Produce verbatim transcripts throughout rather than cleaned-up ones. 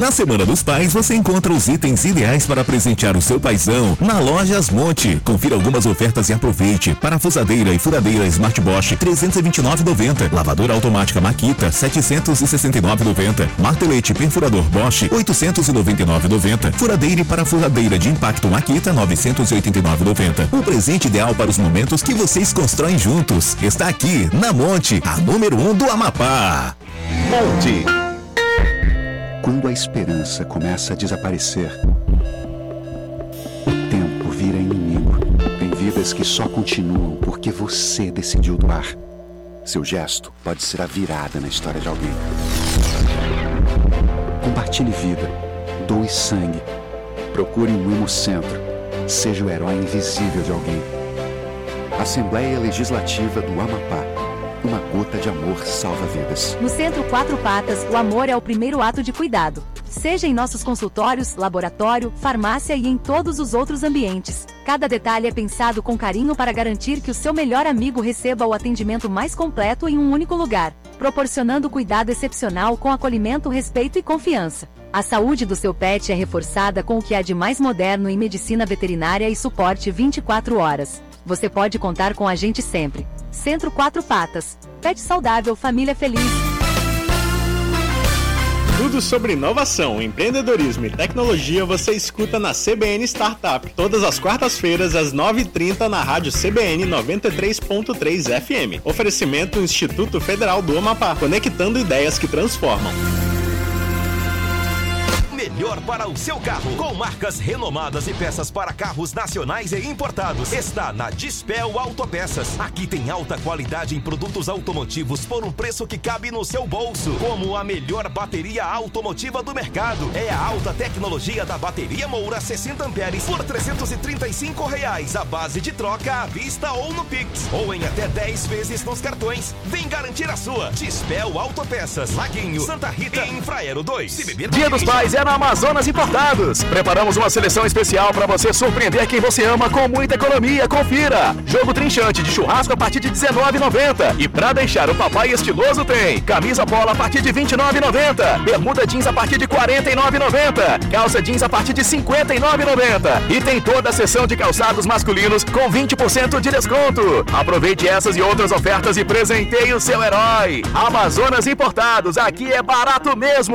Na Semana dos Pais, você encontra os itens ideais para presentear o seu paizão na Lojas Monte. Confira algumas ofertas e aproveite. Parafusadeira e furadeira Smart Bosch, trezentos e vinte e nove reais e noventa centavos. Lavadora automática Makita, setecentos e sessenta e nove reais e noventa centavos. Martelete perfurador Bosch, oitocentos e noventa e nove reais e noventa centavos. Furadeira e parafusadeira de impacto Makita, novecentos e oitenta e nove reais e noventa centavos. O presente ideal para os momentos que vocês constroem juntos está aqui na Monte, a número um do Amapá. Monte. Quando a esperança começa a desaparecer, o tempo vira inimigo. Tem vidas que só continuam porque você decidiu doar. Seu gesto pode ser a virada na história de alguém. Compartilhe vida, doe sangue, procure um Hemocentro, seja o herói invisível de alguém. Assembleia Legislativa do Amapá. Uma gota de amor salva vidas. No Centro Quatro Patas, o amor é o primeiro ato de cuidado. Seja em nossos consultórios, laboratório, farmácia e em todos os outros ambientes. Cada detalhe é pensado com carinho para garantir que o seu melhor amigo receba o atendimento mais completo em um único lugar, proporcionando cuidado excepcional com acolhimento, respeito e confiança. A saúde do seu pet é reforçada com o que há de mais moderno em medicina veterinária e suporte vinte e quatro horas. Você pode contar com a gente sempre. Centro Quatro Patas. Pet saudável, família feliz. Tudo sobre inovação, empreendedorismo e tecnologia você escuta na C B N Startup. Todas as quartas-feiras, às nove e trinta, na rádio C B N noventa e três ponto três F M. Oferecimento Instituto Federal do Amapá. Conectando ideias que transformam. Melhor para o seu carro, com marcas renomadas e peças para carros nacionais e importados. Está na Dispel Autopeças. Aqui tem alta qualidade em produtos automotivos por um preço que cabe no seu bolso. Como a melhor bateria automotiva do mercado. É a alta tecnologia da bateria Moura sessenta amperes por trezentos e trinta e cinco reais. A base de troca à vista ou no Pix. Ou em até dez vezes nos cartões. Vem garantir a sua. Dispel Autopeças. Laguinho, Santa Rita e Infraero dois. Se beber, Dia dos Pais é na Amazonas Importados. Preparamos uma seleção especial para você surpreender quem você ama com muita economia. Confira. Jogo trinchante de churrasco a partir de dezenove reais e noventa centavos. E para deixar o papai estiloso tem camisa polo a partir de vinte e nove reais e noventa centavos. Bermuda jeans a partir de quarenta e nove reais e noventa centavos. Calça jeans a partir de cinquenta e nove reais e noventa centavos. E tem toda a seção de calçados masculinos com vinte por cento de desconto. Aproveite essas e outras ofertas e presenteie o seu herói. Amazonas Importados. Aqui é barato mesmo.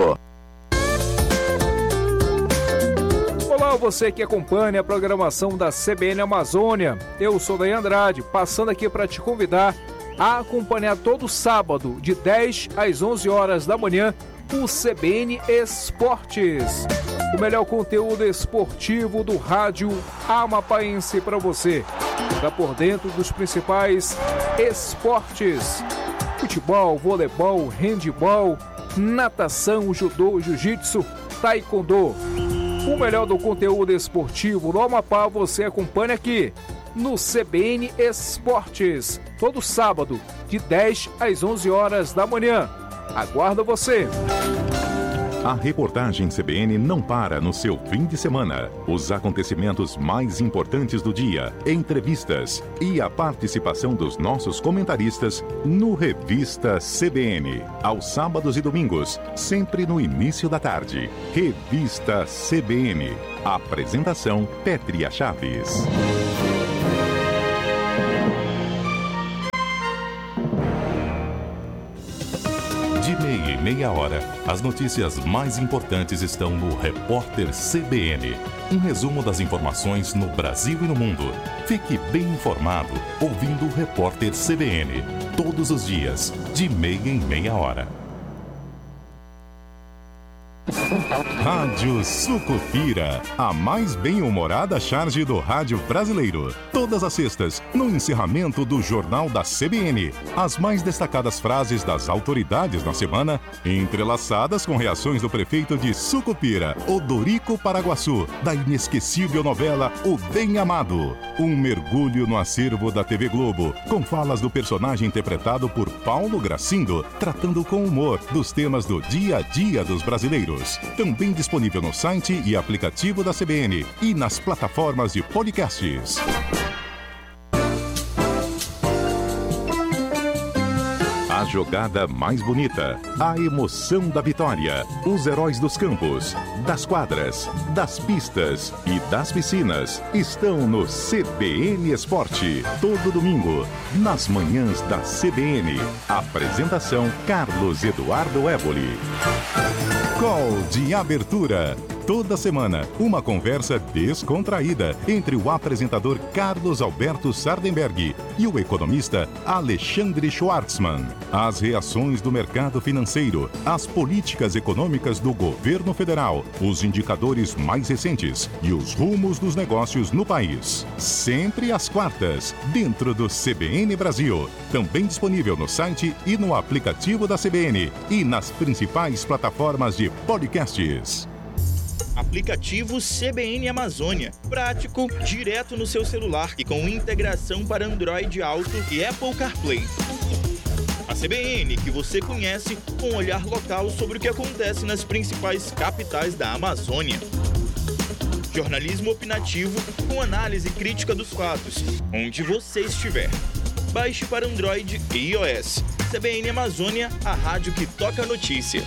Olá, você que acompanha a programação da C B N Amazônia. Eu sou Daí Andrade, passando aqui para te convidar a acompanhar todo sábado, de dez às onze horas da manhã, o C B N Esportes. O melhor conteúdo esportivo do rádio amapaense para você. Fica por dentro dos principais esportes: futebol, voleibol, handebol, natação, judô, jiu-jitsu, taekwondo. O melhor do conteúdo esportivo no Amapá você acompanha aqui no C B N Esportes, todo sábado, de dez às onze horas da manhã. Aguardo você! A reportagem C B N não para no seu fim de semana. Os acontecimentos mais importantes do dia, entrevistas e a participação dos nossos comentaristas no Revista C B N. Aos sábados e domingos, sempre no início da tarde. Revista C B N. Apresentação Pétria Chaves. De meia e meia hora, as notícias mais importantes estão no Repórter C B N. Um resumo das informações no Brasil e no mundo. Fique bem informado ouvindo o Repórter C B N. Todos os dias, de meia em meia hora. Rádio Sucupira, a mais bem-humorada charge do rádio brasileiro. Todas as sextas, no encerramento do Jornal da C B N. As mais destacadas frases das autoridades na semana, entrelaçadas com reações do prefeito de Sucupira, Odorico Paraguaçu, da inesquecível novela O Bem Amado. Um mergulho no acervo da T V Globo, com falas do personagem interpretado por Paulo Gracindo, tratando com humor dos temas do dia a dia dos brasileiros. Também disponível no site e aplicativo da C B N e nas plataformas de podcasts. A jogada mais bonita, a emoção da vitória, os heróis dos campos, das quadras, das pistas e das piscinas estão no C B N Esporte. Todo domingo, nas manhãs da C B N. Apresentação Carlos Eduardo Évoli. Call de abertura. Toda semana, uma conversa descontraída entre o apresentador Carlos Alberto Sardenberg e o economista Alexandre Schwartzman. As reações do mercado financeiro, as políticas econômicas do governo federal, os indicadores mais recentes e os rumos dos negócios no país. Sempre às quartas, dentro do C B N Brasil. Também disponível no site e no aplicativo da C B N e nas principais plataformas de podcasts. Aplicativo C B N Amazônia. Prático, direto no seu celular e com integração para Android Auto e Apple CarPlay. A C B N que você conhece com um olhar local sobre o que acontece nas principais capitais da Amazônia. Jornalismo opinativo com análise crítica dos fatos, onde você estiver. Baixe para Android e iOS. C B N Amazônia, a rádio que toca a notícia.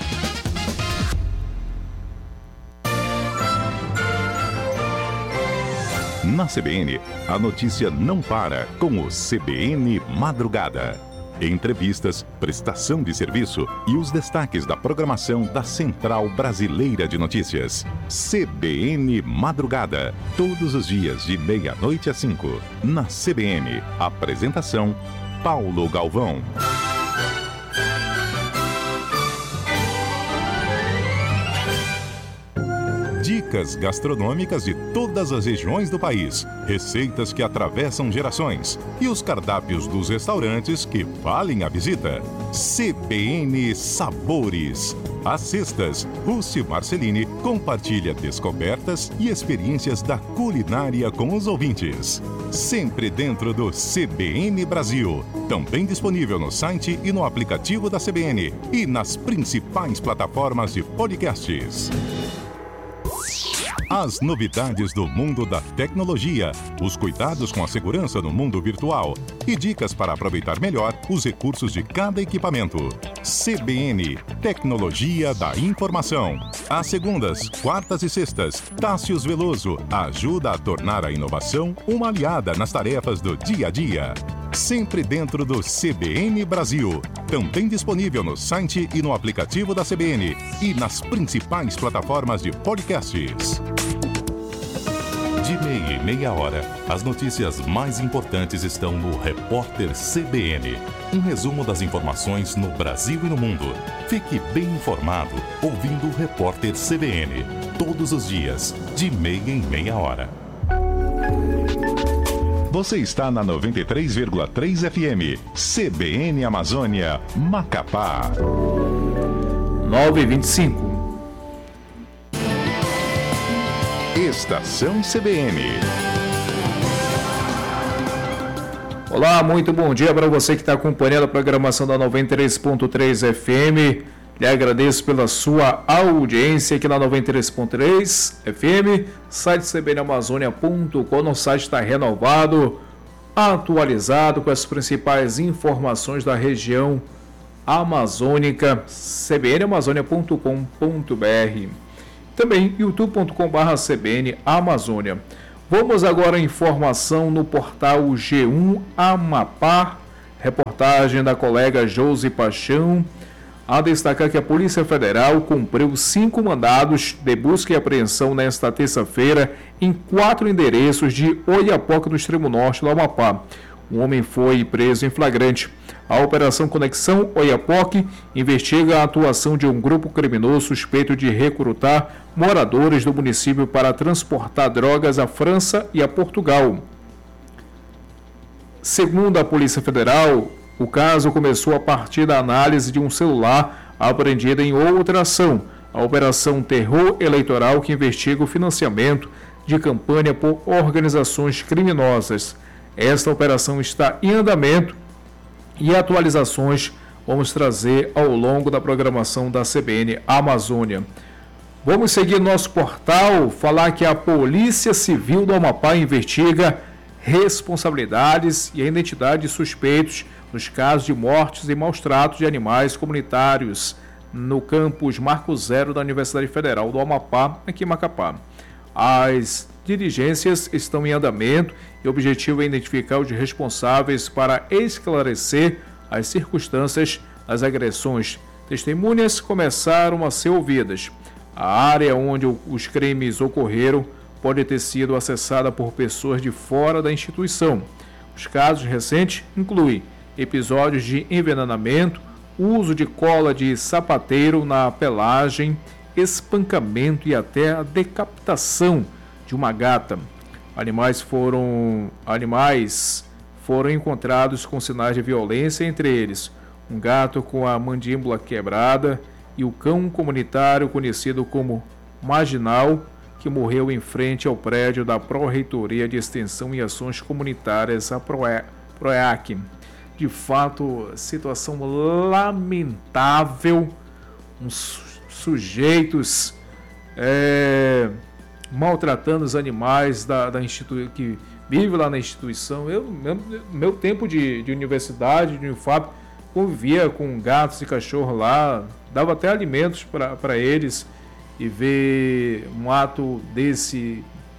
Na C B N, a notícia não para com o C B N Madrugada. Entrevistas, prestação de serviço e os destaques da programação da Central Brasileira de Notícias. C B N Madrugada, todos os dias de meia-noite às cinco. Na C B N, apresentação Paulo Galvão. Dicas gastronômicas de todas as regiões do país, receitas que atravessam gerações e os cardápios dos restaurantes que valem a visita. C B N Sabores. Às sextas, Rússi Marcelini compartilha descobertas e experiências da culinária com os ouvintes. Sempre dentro do C B N Brasil. Também disponível no site e no aplicativo da C B N e nas principais plataformas de podcasts. As novidades do mundo da tecnologia, os cuidados com a segurança no mundo virtual e dicas para aproveitar melhor os recursos de cada equipamento. C B N, Tecnologia da Informação. Às segundas, quartas e sextas, Tássius Veloso ajuda a tornar a inovação uma aliada nas tarefas do dia a dia. Sempre dentro do C B N Brasil. Também disponível no site e no aplicativo da C B N e nas principais plataformas de podcasts. De meia e meia hora, as notícias mais importantes estão no Repórter C B N. Um resumo das informações no Brasil e no mundo. Fique bem informado ouvindo o Repórter C B N. Todos os dias, de meia em meia hora. Você está na noventa e três vírgula três F M, C B N Amazônia, Macapá. nove e vinte e cinco. Estação C B N. Olá, muito bom dia para você que está acompanhando a programação da noventa e três ponto três F M. Lhe agradeço pela sua audiência aqui na noventa e três ponto três F M, site c b n amazônia ponto com. O site está renovado, atualizado com as principais informações da região amazônica, c b n amazônia ponto com ponto b r. Também youtube ponto com barra c b n amazônia. Vamos agora à informação no portal G um Amapá, reportagem da colega Josi Paixão. A destacar que a Polícia Federal cumpriu cinco mandados de busca e apreensão nesta terça-feira em quatro endereços de Oiapoque do extremo norte do Amapá. Um homem foi preso em flagrante. A Operação Conexão Oiapoque investiga a atuação de um grupo criminoso suspeito de recrutar moradores do município para transportar drogas à França e a Portugal. Segundo a Polícia Federal, o caso começou a partir da análise de um celular apreendido em outra ação, a Operação Terror Eleitoral, que investiga o financiamento de campanha por organizações criminosas. Esta operação está em andamento e atualizações vamos trazer ao longo da programação da C B N Amazônia. Vamos seguir nosso portal, falar que a Polícia Civil do Amapá investiga responsabilidades e a identidade de suspeitos nos casos de mortes e maus-tratos de animais comunitários no campus Marco Zero da Universidade Federal do Amapá, aqui em Macapá. As diligências estão em andamento e o objetivo é identificar os responsáveis para esclarecer as circunstâncias das agressões. Testemunhas começaram a ser ouvidas. A área onde os crimes ocorreram pode ter sido acessada por pessoas de fora da instituição. Os casos recentes incluem episódios de envenenamento, uso de cola de sapateiro na pelagem, espancamento e até a decapitação de uma gata. Animais foram, animais foram encontrados com sinais de violência, entre eles um gato com a mandíbula quebrada e o cão comunitário conhecido como Marginal, que morreu em frente ao prédio da Pró-Reitoria de Extensão e Ações Comunitárias, a PROEAC. De fato, situação lamentável, uns sujeitos é, maltratando os animais da, da institu- que vivem lá na instituição. Eu, meu, meu tempo de, de universidade, de Unifap, convivia com gatos e cachorros lá, dava até alimentos para eles, e ver um ato desse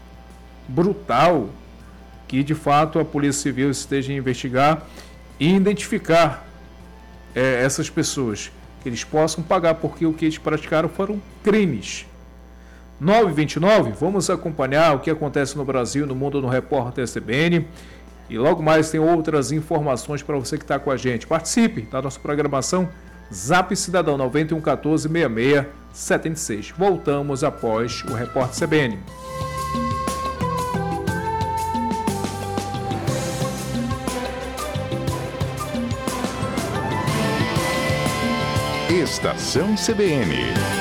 brutal, que de fato a Polícia Civil esteja a investigar e identificar é, essas pessoas, que eles possam pagar, porque o que eles praticaram foram crimes. nove e vinte e nove, vamos acompanhar o que acontece no Brasil e no mundo no Repórter C B N. E logo mais tem outras informações para você que está com a gente. Participe da nossa programação. Zap Cidadão nove um um quatro, seis seis sete seis. Voltamos após o Repórter C B N. Estação C B N.